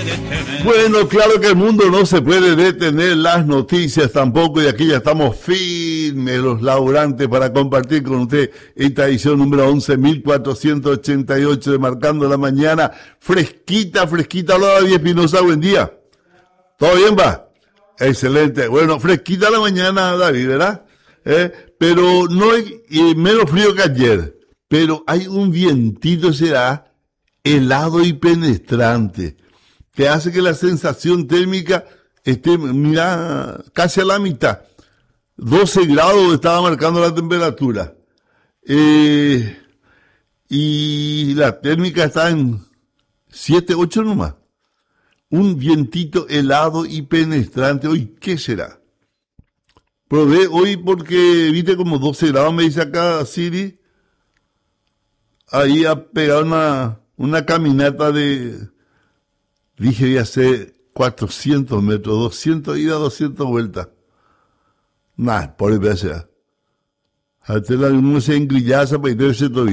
detener. Bueno, claro que el mundo no se puede detener, las noticias tampoco, y aquí ya estamos firmes los laburantes para compartir con usted esta edición número 11.488 de Marcando la Mañana, fresquita. Hola David Espinosa, buen día. ¿Todo bien, va? Excelente. Bueno, fresquita la mañana, David, ¿verdad? Pero no hay menos frío que ayer, pero hay un vientito, será helado y penetrante, que hace que la sensación térmica esté, mira, casi a la mitad. 12 grados estaba marcando la temperatura. Y la térmica está en 7, 8 nomás. Un vientito helado y penetrante. Hoy, ¿qué será? Probé hoy porque, viste, como 12 grados, me dice acá Siri. Ahí a pegar una caminata de... Dije, voy a hacer 400 metros, 200 ida, 200 vueltas. Nah, por el pedazo. Hasta la luna se engrillaza para ir todo